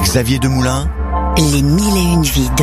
Xavier Demoulin. Les 1001 vies de...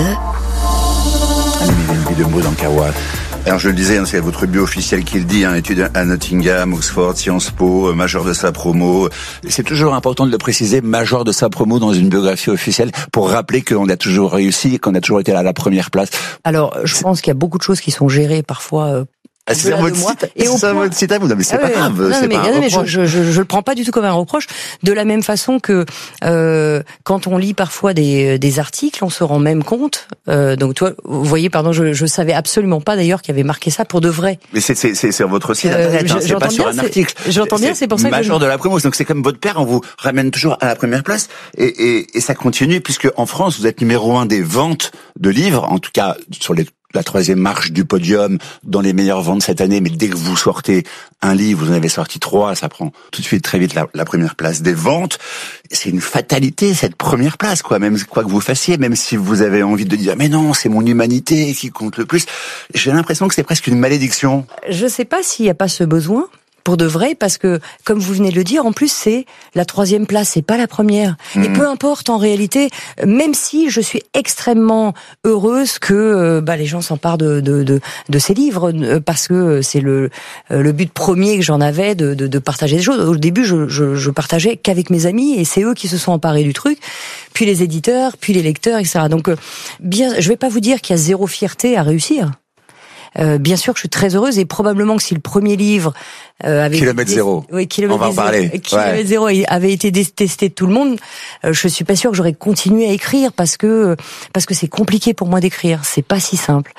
Les 1001 vies de Maud Ankawa. Alors je le disais, c'est votre bio officiel qui le dit, études à Nottingham, Oxford, Sciences Po, major de sa promo. C'est toujours important de le préciser, major de sa promo dans une biographie officielle, pour rappeler qu'on a toujours réussi et qu'on a toujours été à la première place. Alors, je pense qu'il y a beaucoup de choses qui sont gérées parfois... c'est ça votre site à vous. Non, mais c'est pas grave. Je le prends pas du tout comme un reproche. De la même façon que quand on lit parfois des articles, on se rend même compte. Donc toi, vous voyez, pardon, je savais absolument pas d'ailleurs qu'il y avait marqué ça pour de vrai. Mais c'est sur votre site internet, c'est pas sur un article. J'entends bien, c'est pour ça que major de la promo. Donc c'est comme votre père, on vous ramène toujours à la première place et ça continue puisque en France, vous êtes numéro 1 des ventes de livres, en tout cas sur la 3e marche du podium dans les meilleures ventes cette année, mais dès que vous sortez un livre, vous en avez sorti 3, ça prend tout de suite très vite la première place des ventes. C'est une fatalité, cette première place, quoi. Même quoi que vous fassiez, même si vous avez envie de dire, mais non, c'est mon humanité qui compte le plus. J'ai l'impression que c'est presque une malédiction. Je sais pas s'il y a pas ce besoin. Pour de vrai, parce que, comme vous venez de le dire, en plus, c'est la 3e place, c'est pas la première. Et peu importe, en réalité, même si je suis extrêmement heureuse que les gens s'emparent de ces livres, parce que c'est le but premier que j'en avais de partager des choses. Au début, je partageais qu'avec mes amis, et c'est eux qui se sont emparés du truc, puis les éditeurs, puis les lecteurs, etc. Donc, je vais pas vous dire qu'il y a zéro fierté à réussir. Bien sûr que je suis très heureuse, et probablement que si le premier livre avait Kilomètre zéro. Oui, on va en parler. Kilomètre zéro avait été détesté de tout le monde, je suis pas sûre que j'aurais continué à écrire parce que c'est compliqué pour moi d'écrire, c'est pas si simple.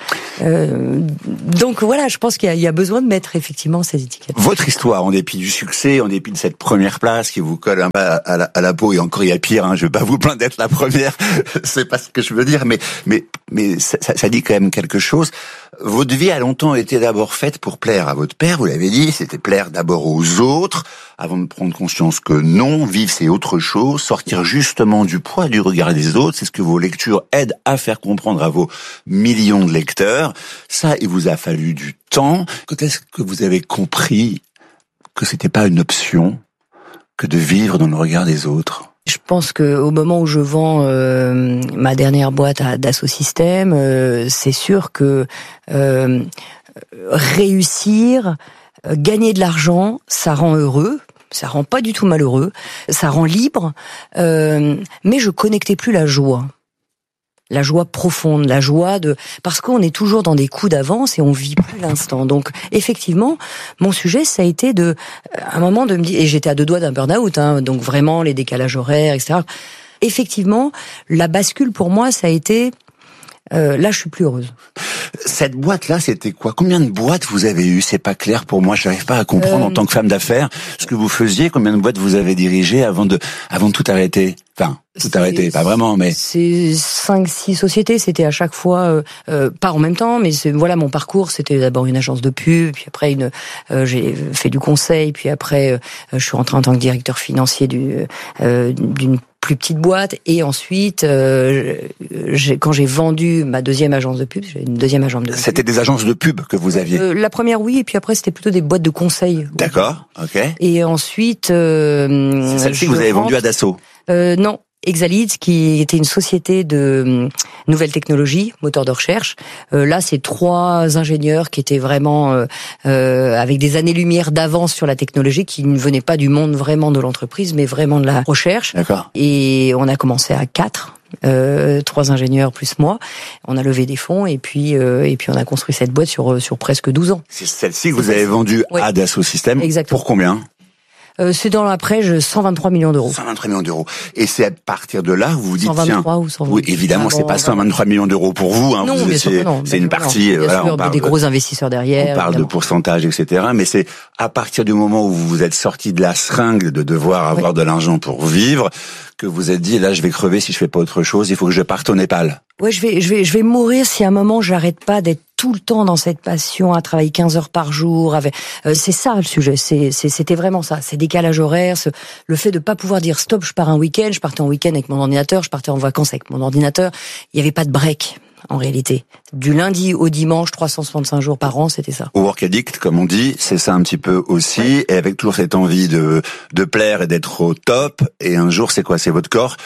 Donc voilà, je pense qu'il y a besoin de mettre effectivement ces étiquettes. Votre histoire, en dépit du succès, en dépit de cette première place qui vous colle un peu à la peau, et encore il y a pire, je vais pas vous plaindre d'être la première, c'est pas ce que je veux dire, mais ça dit quand même quelque chose. Votre vie a longtemps été d'abord faite pour plaire à votre père, vous l'avez dit, c'était plaire d'abord aux autres, avant de prendre conscience que non, vivre c'est autre chose, sortir justement du poids du regard des autres, c'est ce que vos lectures aident à faire comprendre à vos millions de lecteurs. Ça, il vous a fallu du temps. Quand est-ce que vous avez compris que c'était pas une option que de vivre dans le regard des autres ? Je pense que au moment où je vends ma dernière boîte à Dassault Systèmes, c'est sûr que réussir, gagner de l'argent, ça rend heureux. Ça rend pas du tout malheureux. Ça rend libre. Mais je connectais plus la joie. La joie profonde, la joie parce qu'on est toujours dans des coups d'avance et on vit plus l'instant. Donc, effectivement, mon sujet, ça a été à un moment de me dire, et j'étais à 2 doigts d'un burn-out, donc vraiment les décalages horaires, etc. Effectivement, la bascule pour moi, ça a été, là, je suis plus heureuse. Cette boîte-là, c'était quoi ? Combien de boîtes vous avez eues ? C'est pas clair pour moi. Je n'arrive pas à comprendre en tant que femme d'affaires ce que vous faisiez. Combien de boîtes vous avez dirigées avant de tout arrêter ? Enfin, tout arrêter, pas vraiment, mais... C'est 5-6 sociétés, c'était à chaque fois, pas en même temps, mais voilà, mon parcours, c'était d'abord une agence de pub, puis après j'ai fait du conseil, puis après, je suis rentré en tant que directeur financier d'une plus petite boîte, et ensuite, quand j'ai vendu ma 2e agence de pub, j'ai une 2e agence de pub. C'était des agences de pub que vous aviez? La première, oui, et puis après, c'était plutôt des boîtes de conseil. D'accord, ok. Et ensuite... c'est celle-ci que vous avez vendue à Dassault? Non, Exalead, qui était une société de nouvelles technologies, moteur de recherche. Là, c'est 3 ingénieurs qui étaient vraiment avec des années-lumière d'avance sur la technologie, qui ne venaient pas du monde vraiment de l'entreprise, mais vraiment de la recherche. D'accord. Et on a commencé à 4. 3 ingénieurs plus moi. On a levé des fonds et puis on a construit cette boîte sur presque 12 ans. C'est celle-ci que vous avez vendue à Dassault Systèmes. Exactement. Pour combien? C'est dans l'après, 123 millions d'euros. 123 millions d'euros. Et c'est à partir de là, vous vous dites, 123 ou 123. Oui, évidemment, c'est pas 123 millions d'euros pour vous, Non, c'est une partie, voilà, on parle des gros investisseurs derrière. On parle de pourcentage, etc. Mais c'est à partir du moment où vous vous êtes sorti de la seringue de devoir avoir de l'argent pour vivre, que vous êtes dit, là, je vais crever si je fais pas autre chose, il faut que je parte au Népal. Ouais, je vais mourir si à un moment j'arrête pas d'être tout le temps dans cette passion, à travailler 15 heures par jour. C'est ça le sujet. C'était vraiment ça. C'est décalage horaire, le fait de pas pouvoir dire stop, je pars un week-end. Je partais en week-end avec mon ordinateur, je partais en vacances avec mon ordinateur. Il y avait pas de break. En réalité, du lundi au dimanche, 365 jours par an, c'était ça. Work addict, comme on dit, c'est ça un petit peu aussi, ouais. Et avec toujours cette envie de plaire et d'être au top. Et un jour, c'est quoi? C'est votre corps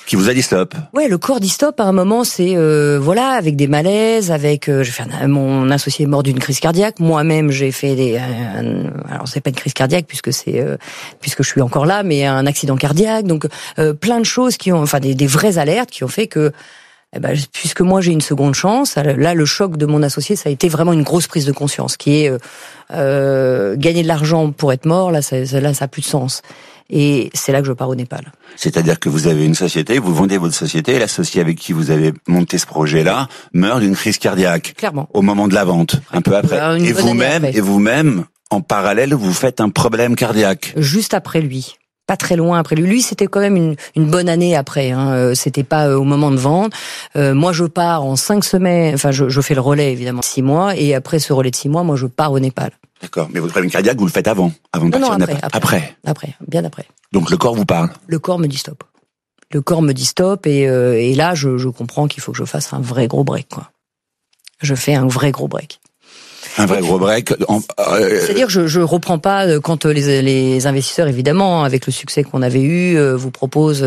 Qui vous a dit stop. Ouais, le corps dit stop à un moment, c'est voilà, avec des malaises, avec j'ai fait mon associé est mort d'une crise cardiaque, moi-même j'ai fait alors c'est pas une crise cardiaque puisque je suis encore là, mais un accident cardiaque, donc plein de choses qui ont des vraies alertes qui ont fait que puisque moi j'ai une seconde chance, là le choc de mon associé ça a été vraiment une grosse prise de conscience qui est gagner de l'argent pour être mort, là ça a plus de sens. Et c'est là que je pars au Népal. C'est-à-dire que vous avez une société, vous vendez votre société, et l'associé avec qui vous avez monté ce projet-là meurt d'une crise cardiaque. Clairement. Au moment de la vente, un peu après. Et vous-même, en parallèle, vous faites un problème cardiaque. Juste après lui. Pas très loin après lui. Lui, c'était quand même une bonne année après. C'était pas au moment de vente. Moi, je pars en 5 semaines. Enfin, je fais le relais, évidemment, 6 mois. Et après ce relais de 6 mois, moi, je pars au Népal. D'accord. Mais votre problème cardiaque, vous le faites avant de partir au Népal. Après, bien après. Donc le corps vous parle. Le corps me dit stop. Le corps me dit stop et là, je comprends qu'il faut que je fasse un vrai gros break, quoi. Je fais un vrai gros break. Un vrai gros break. C'est-à-dire que je reprends pas quand les investisseurs, évidemment, avec le succès qu'on avait eu, vous proposent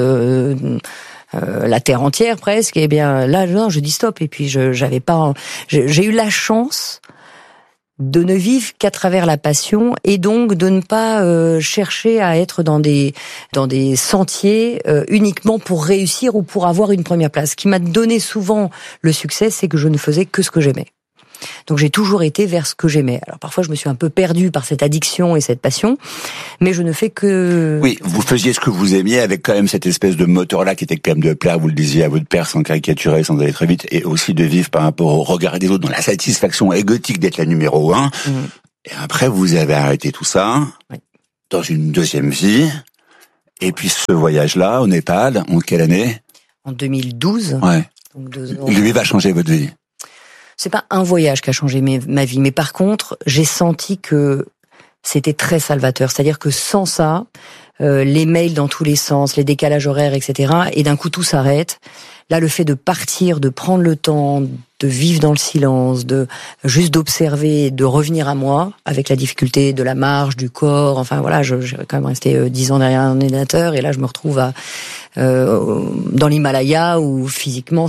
la terre entière presque. Et bien là, non, je dis stop. Et puis j'ai eu la chance de ne vivre qu'à travers la passion et donc de ne pas chercher à être dans des sentiers uniquement pour réussir ou pour avoir une première place. Ce qui m'a donné souvent le succès, c'est que je ne faisais que ce que j'aimais. Donc j'ai toujours été vers ce que j'aimais. Alors parfois je me suis un peu perdue par cette addiction et cette passion, mais je ne fais que... Oui, vous faisiez ce que vous aimiez avec quand même cette espèce de moteur-là qui était quand même de plaire, vous le disiez à votre père, sans caricaturer, sans aller très vite, et aussi de vivre par rapport au regard des autres, dans la satisfaction égotique d'être la numéro 1. Et après vous avez arrêté tout ça, dans une deuxième vie, et puis ce voyage-là au Népal, en quelle année ? En 2012. Ouais. Donc 2 ans. Lui va changer votre vie. C'est pas un voyage qui a changé ma vie, mais par contre, j'ai senti que c'était très salvateur. C'est-à-dire que sans ça, les mails dans tous les sens, les décalages horaires, etc., et d'un coup tout s'arrête. Là, le fait de partir, de prendre le temps, de vivre dans le silence, de juste d'observer, de revenir à moi, avec la difficulté de la marche, du corps, enfin voilà, j'ai quand même resté 10 ans derrière un ordinateur, et là je me retrouve dans l'Himalaya où physiquement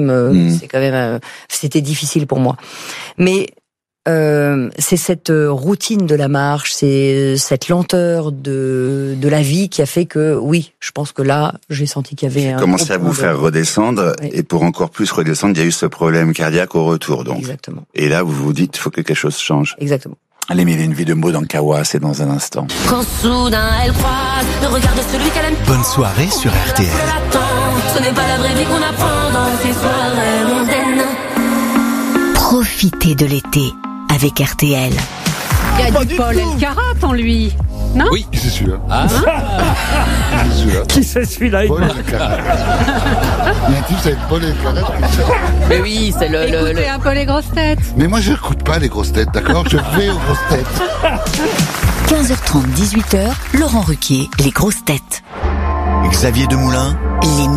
c'était difficile pour moi. Mais c'est cette routine de la marche, c'est cette lenteur de la vie qui a fait que, oui, je pense que là, j'ai senti qu'il y avait commencé à vous faire redescendre, oui. Et pour encore plus redescendre, il y a eu ce problème cardiaque au retour, donc. Exactement. Et là, vous vous dites, il faut que quelque chose change. Exactement. Allez, mais il y a une vie de Maud Ankawa, c'est dans un instant. Quand soudain elle croise le regard de celui qu'elle aime. Bonne soirée sur RTL. Ce n'est pas la vraie vie qu'on apprend dans ces soirées mondaines. Profitez de l'été avec RTL. Il y a du Paul Elkarat en lui, non ? Oui, c'est celui-là. Ah. C'est celui-là. Qui c'est celui-là? Paul Elkarat. Il y a un type, c'est Paul Elkarat. Mais oui, c'est Écoutez un peu les grosses têtes. Mais moi, je n'écoute pas les grosses têtes, d'accord ? Je vais aux grosses têtes. 15h30, 18h, Laurent Ruquier, les grosses têtes. Xavier Demoulin. Les